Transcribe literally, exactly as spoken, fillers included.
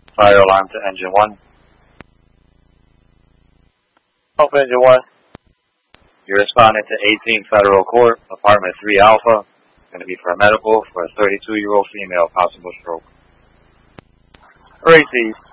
Fire alarm to engine one. Alpha engine one. You're responding to eighteen Federal Court, apartment three Alpha. Going to be for a medical for a thirty-two-year-old female, possible stroke. Racing.